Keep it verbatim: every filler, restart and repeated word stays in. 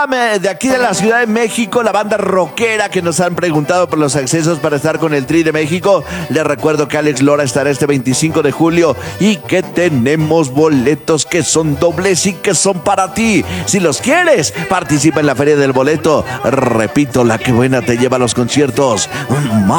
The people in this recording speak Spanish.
banda eh, de aquí de la Ciudad de México, la banda rockera que nos han preguntado por los accesos para estar con el Tri de México. Les recuerdo que Alex Lora estará este veinticinco de julio y que tenemos boletos que son dobles y que son para ti. Si los quieres, participa en la Feria del Boleto. Repito, la que buena te lleva a los conciertos.